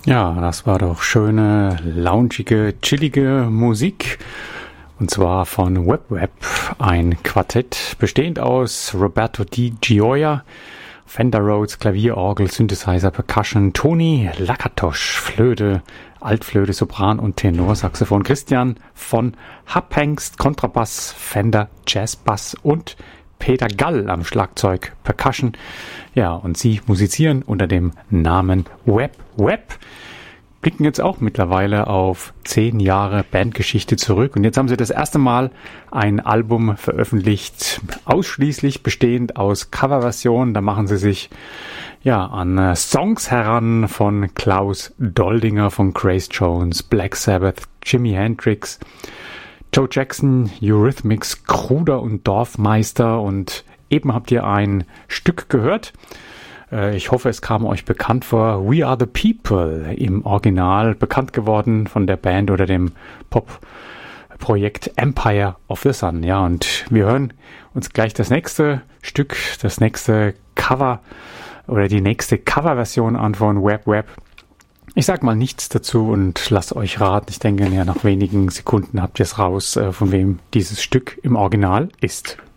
Ja, das war doch schöne, loungige, chillige Musik. Und zwar von Web, ein Quartett bestehend aus Roberto Di Gioia, Fender Rhodes, Klavier, Orgel, Synthesizer, Percussion, Toni Lakatosch, Flöte, Altflöte, Sopran und Tenorsaxophon, Christian von Hapengst, Kontrabass, Fender, Jazzbass und Peter Gall am Schlagzeug, Percussion. Ja, und sie musizieren unter dem Namen Web. Blicken jetzt auch mittlerweile auf 10 Jahre Bandgeschichte zurück. Und jetzt haben sie das erste Mal ein Album veröffentlicht, ausschließlich bestehend aus Coverversionen. Da machen sie sich an Songs heran von Klaus Doldinger, von Grace Jones, Black Sabbath, Jimi Hendrix, Joe Jackson, Eurythmics, Kruder und Dorfmeister. Und eben habt ihr ein Stück gehört. Ich hoffe, es kam euch bekannt vor. We Are the People, im Original bekannt geworden von der Band oder dem Pop-Projekt Empire of the Sun. Ja, und wir hören uns gleich das nächste Stück, das nächste Cover oder die nächste Coverversion an von Web. Ich sag mal nichts dazu und lasst euch raten. Ich denke, nach wenigen Sekunden habt ihr es raus, von wem dieses Stück im Original ist.